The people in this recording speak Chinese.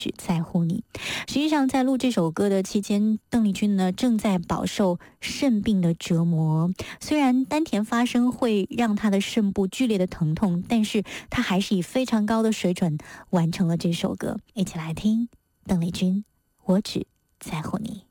只在乎你。实际上在录这首歌的期间，邓丽君呢正在饱受肾病的折磨，虽然丹田发声会让她的肾部剧烈的疼痛，但是她还是以非常高的水准完成了这首歌。一起来听邓丽君，我只在乎你。